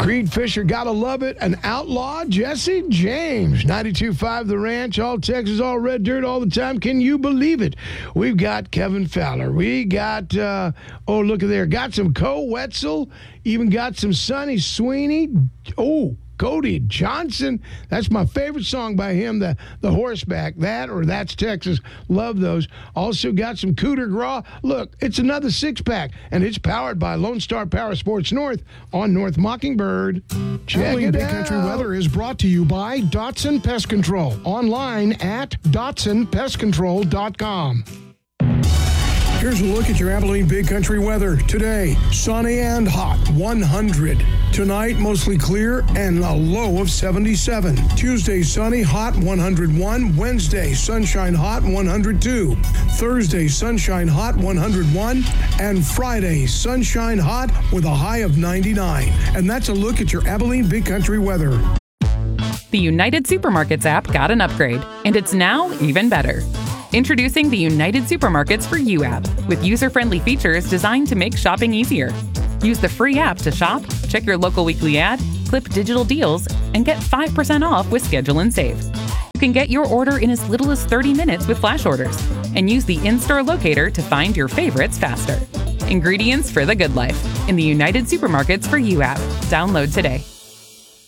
Creed Fisher, gotta love it. An outlaw, Jesse James. 92.5 The Ranch, all Texas, all red dirt, all the time. Can you believe it? We've got Kevin Fowler. We got, look at there. Got some Co Wetzel. Even got some Sonny Sweeney. Cody Johnson. That's my favorite song by him, the Horseback. That or That's Texas. Love those. Also got some Cooter Graw. Look, it's another six-pack, and it's powered by Lone Star Power Sports North on North Mockingbird. Check it Big out. Country Weather is brought to you by Dotson Pest Control. Online at DotsonPestControl.com. Here's a look at your Abilene Big Country weather. Today, sunny and hot, 100. Tonight, mostly clear and a low of 77. Tuesday, sunny, hot, 101. Wednesday, sunshine, hot, 102. Thursday, sunshine, hot, 101. And Friday, sunshine, hot, with a high of 99. And that's a look at your Abilene Big Country weather. The United Supermarkets app got an upgrade, and it's now even better. Introducing the United Supermarkets for You app, with user-friendly features designed to make shopping easier. Use the free app to shop, check your local weekly ad, clip digital deals, and get 5% off with Schedule and Save. You can get your order in as little as 30 minutes with flash orders, and use the in-store locator to find your favorites faster. Ingredients for the good life in the United Supermarkets for You app. Download today.